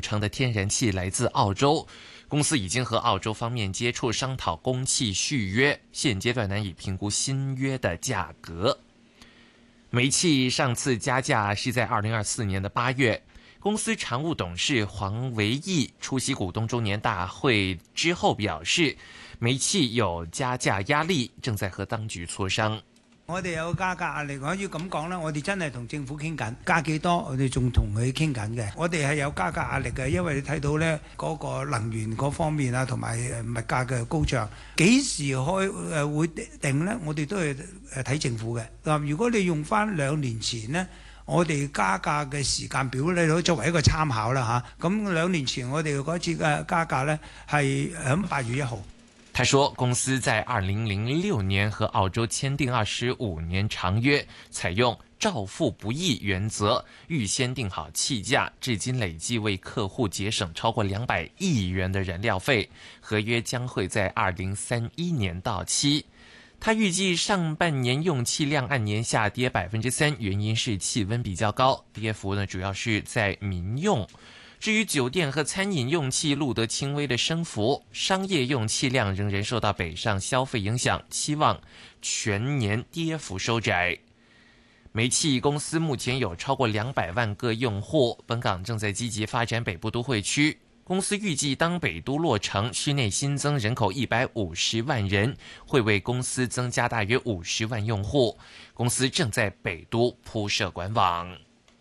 成的天然气来自澳洲。公司已经和澳洲方面接触商讨供气续约，现阶段难以评估新约的价格。煤气上次加价是在2024年的8月，公司常务董事黄维义出席股东周年大会之後表示，煤氣有加價壓力，正在和當局磋商。 我哋有加價壓力，可以咁講啦，我哋真係同政府傾緊，加幾多我哋仲同佢傾緊嘅。我哋係有加價壓力嘅，因為你睇到呢嗰個能源嗰方面啊，同埋物價嘅高漲，幾時會定呢？我哋都係睇政府嘅。嗱，如果你用翻2年前呢，我哋加價嘅時間表咧，都作為一個參考啦嚇。咁2年前我哋嗰次嘅加價呢，係喺8月1號。 他說，公司在2006年和澳洲簽訂25年長約，採用照付不誤原則，預先定好氣價，至今累計為客戶節省超過200億元的燃料費，合約將會在2031年到期。他預計上半年用氣量按年下跌3%，原因是氣溫比較高，跌幅呢主要是在民用。至於酒店和餐飲用氣錄得輕微的升幅，商業用氣量仍然受到北上消費影響，期望全年跌幅收窄。煤氣公司目前有超過200萬個用戶，本港正在積極發展北部都會區。公司預計當北都落成，區內新增人口150萬人，會為公司增加大約50萬用戶。公司正在北都鋪設官網。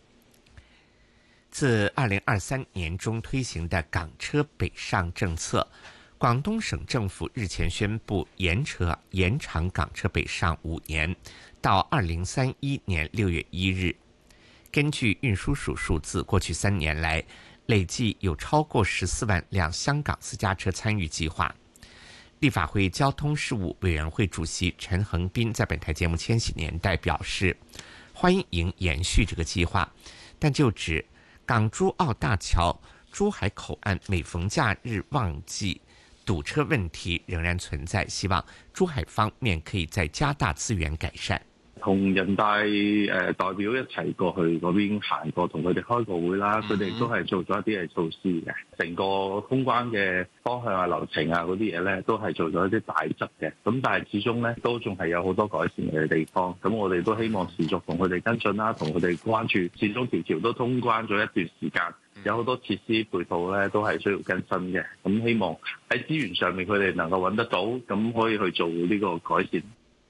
自2023年中推行的港車北上政策，廣東省政府日前宣布延長港車北上5年，到2031年6月1日。根據運輸署數字，過去3年來，累計有超過14萬輛香港私家車參與計劃。立法會交通事務委員會主席陳恒斌在本台節目《千禧年代》表示，歡迎延續這個計劃，但就指港珠澳大橋、珠海口岸每逢假日旺季堵車問題仍然存在，希望珠海方面可以再加大資源改善。 同人大代表一齊過去嗰邊行過，同佢哋開過會啦，佢哋都係做咗一啲嘅措施嘅，成個通關嘅方向啊、流程啊嗰啲嘢咧，都係做咗一啲大則嘅。咁但係始終咧都仲係有好多改善嘅地方。咁我哋都希望持續同佢哋跟進啦，同佢哋關注。始終條橋都通關咗一段時間，有好多設施配套咧都係需要更新嘅。咁希望喺資源上面佢哋能夠揾得到，咁可以去做呢個改善。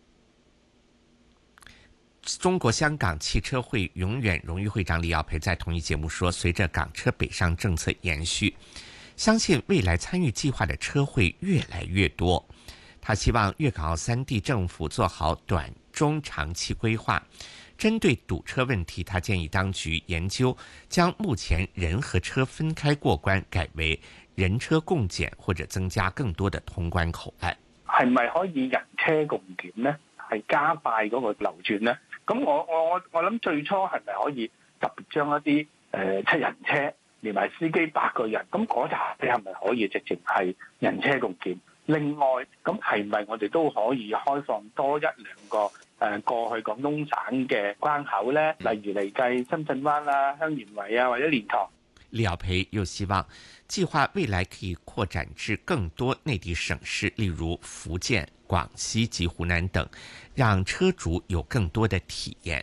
中國香港汽車會永遠榮譽會長李耀培在同一節目說，隨着港車北上政策延續，相信未來參與計劃的車會越來越多。他希望粵港澳3地政府做好短、中、長期規劃。針對堵車問題，他建議當局研究將目前人和車分開過關改為人車共檢，或者增加更多的通關口岸。 係咪可以人車共檢呢？係加快嗰個流轉呢？咁我諗最初係咪可以特別將一啲7人車連埋司機8個人，咁嗰扎你係咪可以直情係人車共檢？另外，咁係咪我哋都可以開放多1-2個過去廣東省嘅關口呢？例如嚟計深圳灣啊、香園圍啊或者蓮塘。 李耀培又希望計劃未來可以擴展至更多內地省市，例如福建、廣西及湖南等，讓車主有更多的體驗。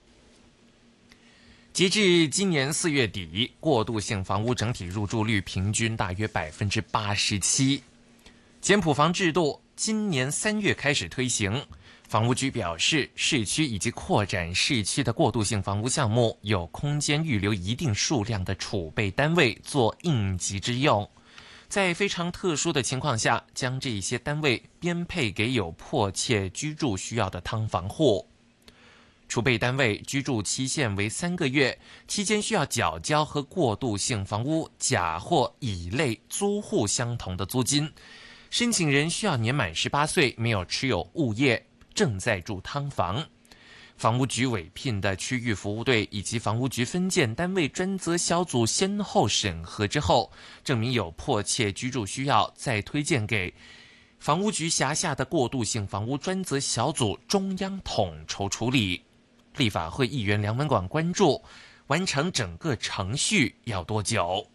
截至今年4月底，過渡性房屋整體入住率平均大約87%。簡譜房制度今年3月開始推行。房屋局表示，市區以及擴展市區的過渡性房屋項目有空間預留一定數量的儲備單位做應急之用，在非常特殊的情況下，將這些單位編配給有迫切居住需要的劏房戶。儲備單位居住期限為3個月，期間需要繳交和過渡性房屋甲或乙類租戶相同的租金。申請人需要年滿18歲，沒有持有物業，正在住劏房。房屋局委聘的區域服務隊以及房屋局分建單位專責小組先後審核之後，證明有迫切居住需要，再推薦給房屋局轄下的過渡性房屋專責小組中央統籌處理。立法會議員梁文廣關注，完成整個程序要多久？